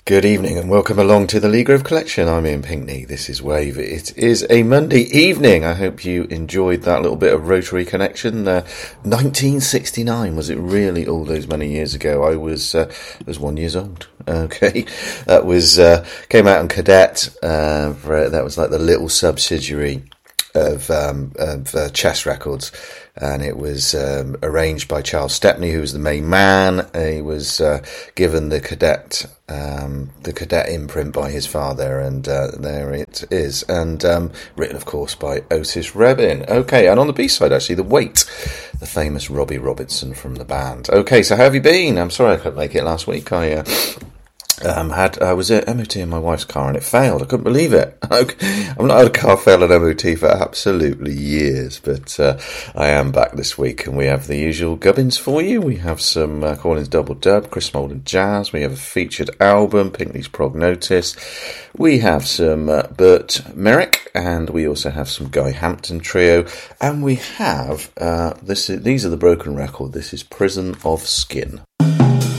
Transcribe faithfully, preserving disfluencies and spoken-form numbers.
Good evening and welcome along to the Lee Grove Collection. I'm Ian Pinkney. This is Wave. It is a Monday evening. I hope you enjoyed that little bit of Rotary Connection. Uh, nineteen sixty-nine, was it really all those many years ago? I was uh, was one years old. Okay, that was uh, came out on Cadet. Uh, for, that was like the little subsidiary of, um, of uh, Chess Records. And it was um, arranged by Charles Stepney, who was the main man. He was uh, given the cadet, um, the cadet imprint by his father, and uh, there it is. And um, written, of course, by Otis Redding. Okay, and on the B side, actually, The Weight, the famous Robbie Robertson from the band. Okay, so how have you been? I'm sorry I couldn't make it last week. I uh, Um, had I was at M O T in my wife's car and it failed. I couldn't believe it. I've not had a car fail at M O T for absolutely years, but uh, I am back this week and we have the usual gubbins for you. We have some uh, Collins Double Dub, Chris Molden Jazz. We have a featured album, Pinkney's Prognosis. We have some uh, Burt Merrick, and we also have some Guy Hampton Trio, and we have uh, this. Is, these are the Broken Record. This is Prison of Skin.